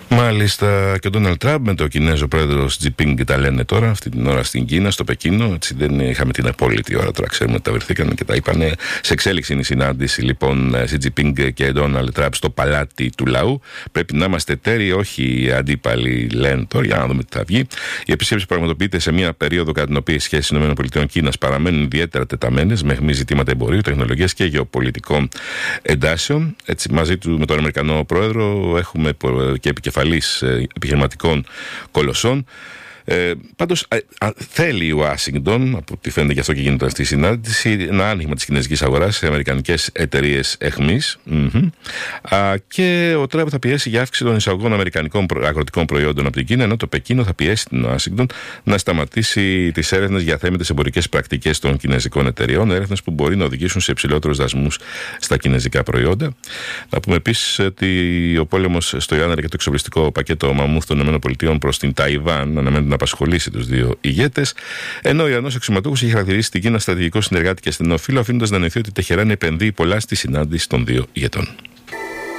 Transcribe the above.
Μάλιστα, και ο Ντόναλντ Τραμπ με τον Κινέζο πρόεδρο Xi Jinping τα λένε τώρα, αυτή την ώρα στην Κίνα, στο Πεκίνο. Έτσι δεν είχαμε την απόλυτη ώρα, τώρα ξέρουμε ότι τα βρεθήκαν και τα είπανε. Σε εξέλιξη είναι η συνάντηση λοιπόν Xi Jinping και Ντόναλντ Τραμπ στο παλάτι του λαού. Πρέπει να είμαστε εταίροι, όχι αντίπαλοι, λένε τώρα, για να δούμε τι θα βγει. Η επίσκεψη πραγματοποιείται σε μια περίοδο κατά την οποία οι σχέσεις ΗΠΑ-Κίνας παραμένουν ιδιαίτερα τεταμένες, με αιχμή ζητήματα εμπορίου, τεχνολογίας και γεωπολιτικών εντάσεων. Έτσι, μαζί του με τον Αμερικανό πρόεδρο έχουμε και επικεφαλής επιχειρηματικών κολοσσών. Πάντως θέλει η Ουάσιγκτον, από ό,τι φαίνεται γι' αυτό και γίνεται αυτή η συνάντηση, ένα άνοιγμα της κινέζικης αγοράς σε αμερικανικές εταιρείες αιχμής. Και ο Τραμπ θα πιέσει για αύξηση των εισαγωγών αμερικανικών αγροτικών προϊόντων από την Κίνα, ενώ το Πεκίνο θα πιέσει την Ουάσιγκτον να σταματήσει τις έρευνες για αθέμητες εμπορικές πρακτικές των κινέζικων εταιρεών, έρευνες που μπορεί να οδηγήσουν σε υψηλότερους δασμούς στα κινέζικα προϊόντα. Να πούμε επίσης ότι ο πόλεμος στο Ιράν και το εξοπλιστικό πακέτο μαμούθ των ΗΠΑ προς την Ταϊβάν αναμένεται να απασχολήσει τους δύο ηγέτες, ενώ ο Ιρανός αξιωματούχος έχει χαρακτηρίσει την Κίνα στρατηγικό συνεργάτη και στενό φίλο, αφήνοντας να νοηθεί ότι η Τεχεράνη επενδύει πολλά στη συνάντηση των δύο ηγετών.